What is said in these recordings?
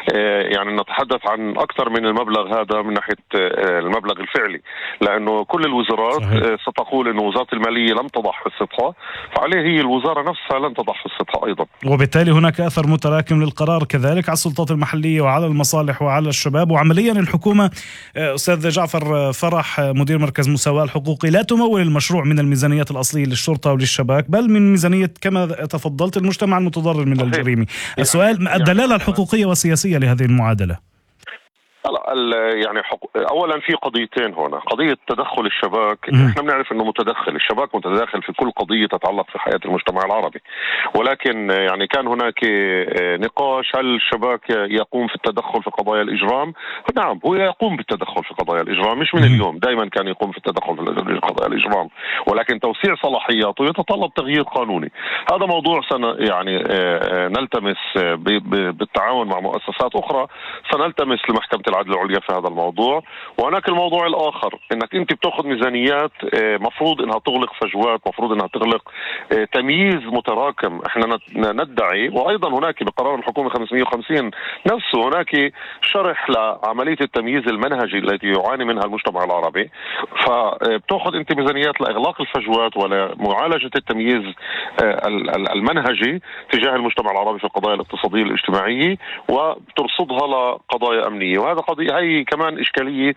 يعني نتحدث عن أكثر من المبلغ هذا من ناحية المبلغ الفعلي، لأنه كل الوزارات ستقول أن وزارة المالية لم تضع حصتها، فعليه هي الوزارة نفسها لن تضع حصتها أيضا. وبالتالي هناك أثر متراكم للقرار كذلك على السلطات المحلية وعلى المصالح وعلى الشباب. وعمليا الحكومة أستاذ جعفر فرح مدير مركز مساواة الحقوقي لا تمول المشروع من الميزانيات الأصلية للشرطة وللشباك، بل من ميزانية كما تفضلت المجتمع المتضرر من الجريمة. السؤال الدلالة الحقوقية والسياسية لهذه المعادلة. يعني اولا في قضيتين هنا، قضيه تدخل الشباك. احنا بنعرف انه الشباك متداخل في كل قضيه تتعلق في حياه المجتمع العربي، ولكن يعني كان هناك نقاش هل الشباك يقوم في التدخل في قضايا الاجرام؟ نعم، هو يقوم بالتدخل في قضايا الاجرام، مش من اليوم، دائما كان يقوم في التدخل في قضايا الاجرام، ولكن توسيع صلاحياته يتطلب تغيير قانوني. هذا موضوع يعني نلتمس بالتعاون مع مؤسسات اخرى، سنلتمس لمحكمة العدل العليا في هذا الموضوع. وهناك الموضوع الآخر، انك انت بتاخذ ميزانيات مفروض انها تغلق فجوات، مفروض انها تغلق تمييز متراكم. احنا ندعي، وايضا هناك بقرار الحكومة 550 نفسه هناك شرح لعملية التمييز المنهجي التي يعاني منها المجتمع العربي، فبتاخذ انت ميزانيات لاغلاق الفجوات ولمعالجة التمييز المنهجي تجاه المجتمع العربي في القضايا الاقتصادية الاجتماعية، وبترصدها لقضايا أمنية. وهذا قضية هي كمان إشكالية،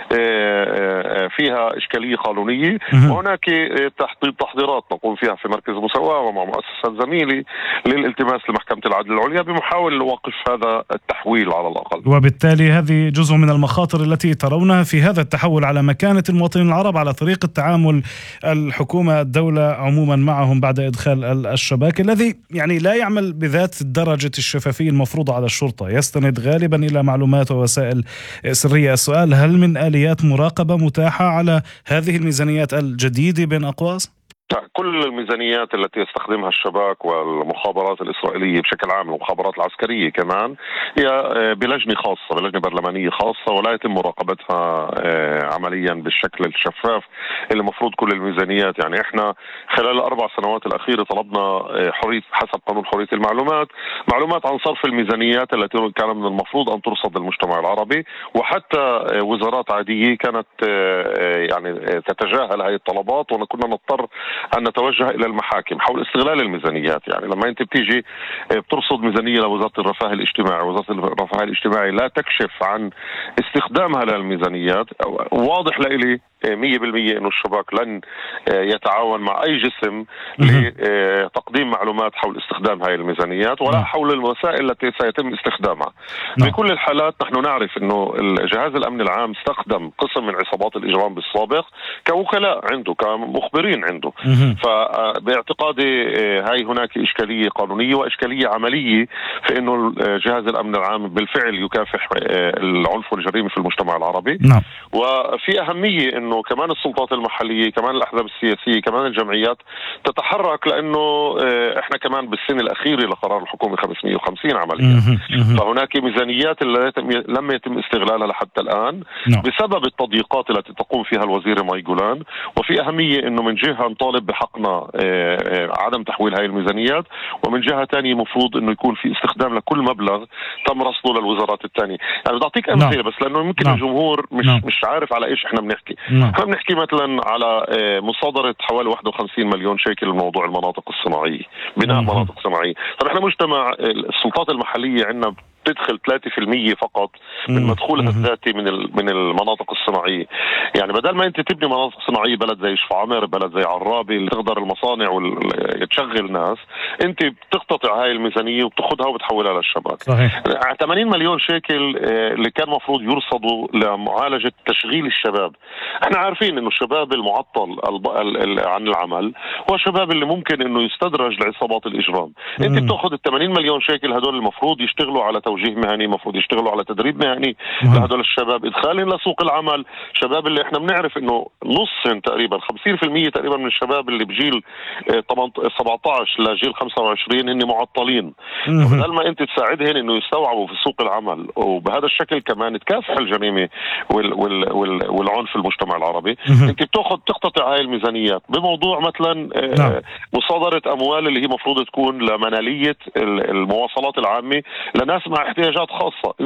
فيها إشكالية قانونية. وهناك تحضيرات نقوم فيها في مركز مساواة ومع مؤسسات زميلي للالتماس لمحكمة العدل العليا بمحاولة وقف هذا التحويل على الأقل. وبالتالي هذه جزء من المخاطر التي ترونها في هذا التحول على مكانة المواطنين العرب، على طريقة تعامل الحكومة الدولة عموما معهم بعد إدخال الشباك الذي يعني لا يعمل بذات درجة الشفافية المفروضة على الشرطة، يستند غالبا إلى معلومات ووسائل سرية. السؤال: هل من آليات مراقبة متاحة على هذه الميزانيات الجديدة بين أقواس؟ كل الميزانيات التي يستخدمها الشباك والمخابرات الإسرائيلية بشكل عام، المخابرات العسكرية كمان، هي بلجنة خاصة، بلجنة برلمانية خاصة، ولا يتم مراقبتها عمليا بالشكل الشفاف اللي المفروض كل الميزانيات. يعني احنا خلال ال4 سنوات الأخيرة طلبنا حرية حسب قانون حرية المعلومات، معلومات عن صرف الميزانيات التي كان من المفروض أن ترصد للمجتمع العربي، وحتى وزارات عادية كانت يعني تتجاهل هذه الطلبات، وكنا نضطر أن نتوجه إلى المحاكم حول استغلال الميزانيات. يعني لما أنت بتيجي بترصد ميزانية لوزارة الرفاه الاجتماعي، وزارة الرفاه الاجتماعي لا تكشف عن استخدامها للميزانيات، واضح لإلي 100% أنه الشباك لن يتعاون مع أي جسم لتقديم معلومات حول استخدام هذه الميزانيات ولا حول الوسائل التي سيتم استخدامها. بكل الحالات نحن نعرف أنه جهاز الأمن العام استخدم قسم من عصابات الإجرام بالسابق كوكلاء عنده، كمخبرين عنده. فباعتقادي هاي هناك إشكالية قانونية وإشكالية عملية في أنه جهاز الأمن العام بالفعل يكافح العنف والجريمة في المجتمع العربي. وفي أهمية أنه كمان السلطات المحلية، كمان الأحزاب السياسية، كمان الجمعيات تتحرك، لأنه إحنا كمان بالسنة الأخيرة لقرار الحكومة 550 عمليا، فهناك ميزانيات لم يتم استغلالها لحتى الآن بسبب التضييقات التي تقوم فيها الوزير ماي جولان. وفي أهمية أنه من جهة نطالب بحقنا عدم تحويل هاي الميزانيات، ومن جهة تانية مفروض أنه يكون في استخدام لكل مبلغ تم رصده للوزارات التانية. يعني بدي أعطيك أمثلة بس لأنه يمكن الجمهور مش عارف على إيش إحنا بنحكي. احنا بنحكي مثلا على مصادرة حوالي 51 مليون شيكل لموضوع المناطق الصناعية، بناء مناطق صناعية. طب احنا مجتمع السلطات المحلية عندنا تدخل 3% فقط من مدخولها الذاتي من المناطق الصناعية. يعني بدل ما انت تبني مناطق صناعية بلد زي شفعمر، بلد زي عرابي اللي تقدر المصانع وتشغل ناس، انت بتقتطع هاي الميزانية وبتاخذها وبتحولها للشباك. 80 مليون شيكل اللي كان مفروض يرصدوا لمعالجة تشغيل الشباب. احنا عارفين انه الشباب المعطل عن العمل هو الشباب اللي ممكن انه يستدرج لعصابات الاجرام. انت بتاخذ ال 80 مليون شيكل هدول المفروض يشتغلوا على توجيه مهني، المفروض يشتغلوا على تدريب مهني لهدول الشباب، ادخالهم لسوق العمل. شباب اللي احنا بنعرف انه نصهم تقريبا 50% تقريبا من الشباب اللي بجيل 17 لجيل 25 هن معطلين. بدل ما انت تساعدهم انه يستوعبوا في سوق العمل، وبهذا الشكل كمان تكافح الجريمه والعنف في المجتمع العربي، انت تقتطع هاي الميزانيات بموضوع مثلا مصادره اموال اللي هي مفروض تكون لمناليه المواصلات العامه لناس مع احتياجات خاصة.